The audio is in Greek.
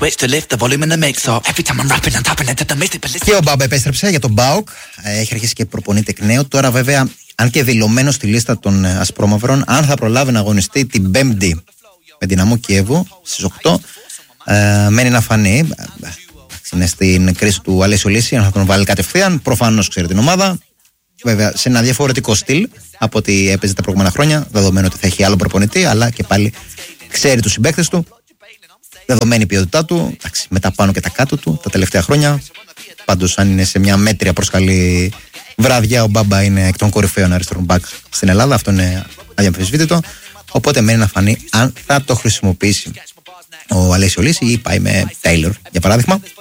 Και ο Μπάμπα επέστρεψε για τον ΠΑΟΚ. Έχει αρχίσει και προπονείται εκ νέου. Τώρα, βέβαια, αν και δηλωμένο στη λίστα των Ασπρόμαυρων, αν θα προλάβει να αγωνιστεί την Πέμπτη με Δυναμό Κιέβου στις 8, μένει να φανεί. Είναι στην κρίση του Αλέσιο Λύση, αν θα τον βάλει κατευθείαν. Προφανώς ξέρει την ομάδα. Βέβαια, σε ένα διαφορετικό στυλ από ό,τι έπαιζε τα προηγούμενα χρόνια. Δεδομένου ότι θα έχει άλλο προπονητή, αλλά και πάλι ξέρει τους συμπαίκτες του. Δεδομένη η ποιότητά του, με τα πάνω και τα κάτω του τα τελευταία χρόνια. Πάντως, αν είναι σε μια μέτρια προς καλή βράδια, ο Μπάμπα είναι εκ των κορυφαίων αριστερών μπακ στην Ελλάδα. Αυτό είναι αδιαμφισβήτητο. Οπότε μένει να φανεί αν θα το χρησιμοποιήσει ο Αλέσιο Λύση ή πάει με Τέιλορ, για παράδειγμα.